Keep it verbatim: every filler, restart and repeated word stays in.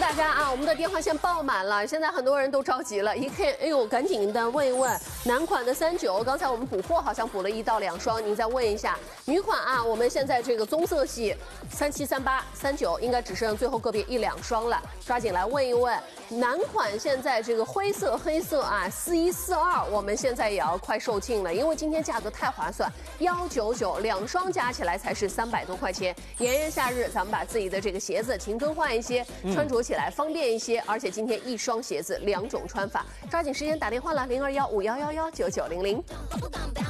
大家啊，我们的电话线爆满了，现在很多人都着急了，一看，哎呦，赶紧的问一问男款的三九，刚才我们补货好像补了一到两双，您再问一下女款啊，我们现在这个棕色系三七三八三九应该只剩最后个别一两双了，抓紧来问一问男款现在这个灰色黑色啊四一四二，我们现在也要快售罄了，因为今天价格太划算，幺九九两双加起来才是三百多块钱，炎炎夏日咱们把自己的这个鞋子勤更换一些，穿着起来方便一些，而且今天一双鞋子两种穿法，抓紧时间打电话了零二幺五幺幺幺九九零零。